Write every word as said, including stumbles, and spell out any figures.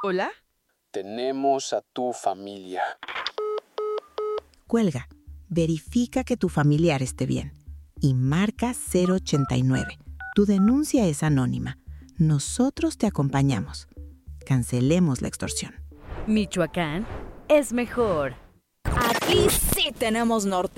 ¿Hola? Tenemos a tu familia. Cuelga, verifica que tu familiar esté bien y marca cero ochenta y nueve. Tu denuncia es anónima. Nosotros te acompañamos. Cancelemos la extorsión. Michoacán es mejor. Aquí sí tenemos norte.